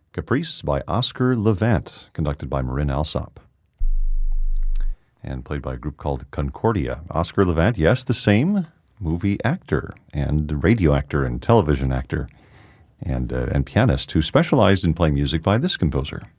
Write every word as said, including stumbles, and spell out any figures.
Caprice by Oscar Levant, conducted by Marin Alsop, and played by a group called Concordia. Oscar Levant, yes, the same movie actor and radio actor and television actor and, uh, and pianist who specialized in playing music by this composer.